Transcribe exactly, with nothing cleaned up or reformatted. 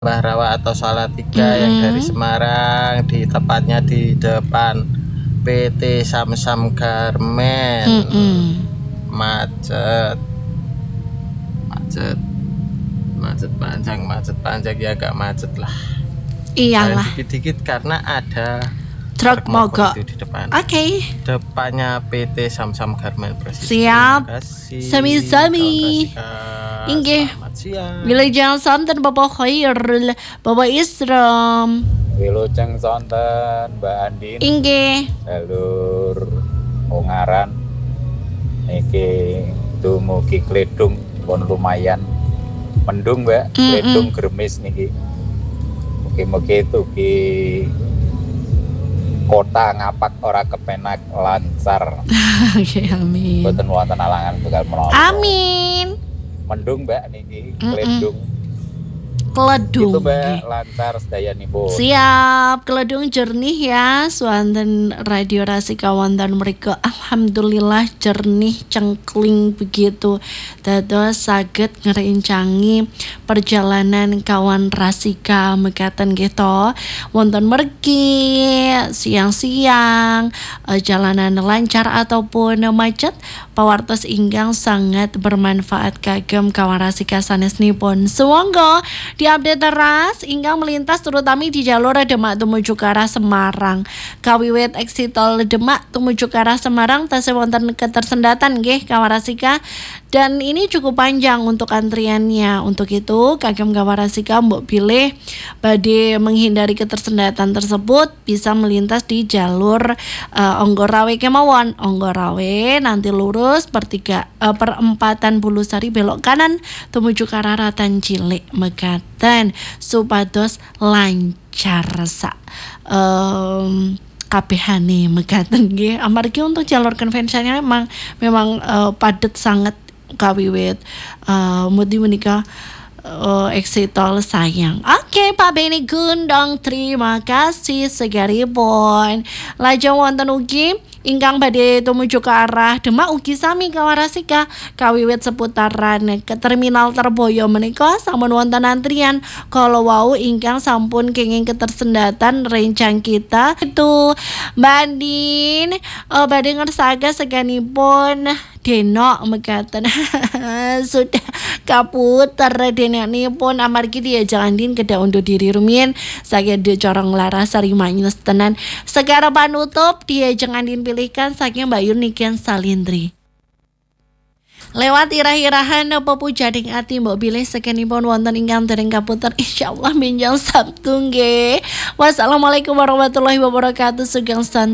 Mbah Rawa atau Salatiga Mm-mm. yang dari Semarang, di tepatnya di depan P T Samsam Garmen. Mm-mm. Macet, macet, macet panjang, macet panjang ya agak macet lah. Iyalah, Dikit-dikit karena ada truk mogok. itu di depan. Oke, okay. Depannya P T Samsam Garmen Presiden. Siap. Terima kasih. Sami-sami. Inggih. Selamat siang. Wilujeng sonten Bapak Khairul, Bapak Isram. Wilujeng sonten Mbak Andin. Inggih. Jalur Ungaran. Iki dumugi Kledung pun lumayan. Mendung Mbak, Kledung Gremis niki. Mugi-mugi tugi kota ngapak ora kepenak lancar. Oke, amin. Boten wonten alangan bekal menapa. Amin. Mendung Mbak niki, Kledung. Keledung. Itu Mbak lancar sedayanipun. Siap, keledung jernih ya. Swanten Radio Rasika wonten mriku alhamdulillah jernih cengkling begitu. Dados saged ngrencangi perjalanan kawan Rasika mekaten gitu. Wonten mriki siang-siang eh, jalanan lancar ataupun macet. Pawartos ingkang sangat bermanfaat kagem kawan Rasika sanesnipun. Sumangga diupdate teras ingkang melintas terutama di jalur Demak tumuju ke arah Semarang. Kawiwit exit tol Demak tumuju ke arah Semarang tasih wonten ketersendatan nggih kawan Rasika. Dan ini cukup panjang untuk antriannya. Untuk itu kagem kawan Rasika mbok pilih badhe menghindari ketersendatan tersebut bisa melintas di jalur uh, Onggarawe kemawon. Onggarawe nanti lurus pertiga uh, perempatan Bulusari belok kanan tumuju ke arah Ratan Cilik mekaten supados lancar sak um, kabehane mekaten nggih. Amargi untuk jalur konvensionalnya memang memang uh, padat sangat kawiwit uh, mudi menika uh, exit tol sayang. Oke, okay, Pak Beni Gundong, terima kasih segaripun. Lajeng wonten ugi ingkang badhe tumuju ke arah Demak ugi sami kawan Rasika kawiwit seputaran ke terminal Terboyo menika sampun wonten antrian. Kalau wau ingkang sampun kenging ketersendatan rencang kita itu Mbak Andin uh, badhe ngersaga seganipun denok mekaten sudah kaputer denoknipun amargi dia jangan din kedah undur diri rumiyin saya de corong laras sari manyus tenan segara panutup dia jangan din pilihkan saking Mbak Yunikian Salindri lewat irah-irahan pepujading ati mbok bilih sekenipun wonten ingkang dereng kaputer insyaallah minjang Sabtu nggih. Wassalamualaikum warahmatullahi wabarakatuh. Sugeng